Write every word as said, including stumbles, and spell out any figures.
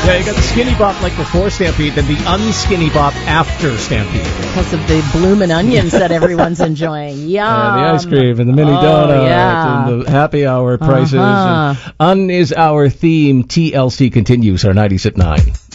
Yeah, you got the skinny bop like before Stampede, then the unskinny bop after Stampede. Because of the bloomin' onions that everyone's enjoying. Yum. Yeah, the ice cream and the mini oh, donut yeah. and the happy hour prices. Uh-huh. And Un is our theme. T L C continues our nineties at nine.